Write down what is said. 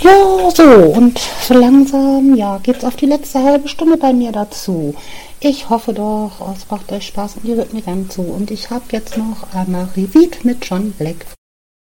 Ja, so, und so langsam, ja, geht's auf die letzte halbe Stunde bei mir dazu. Ich hoffe doch, es macht euch Spaß und ihr hört mir gern zu. Und ich habe jetzt noch einmal Repeat mit John Black.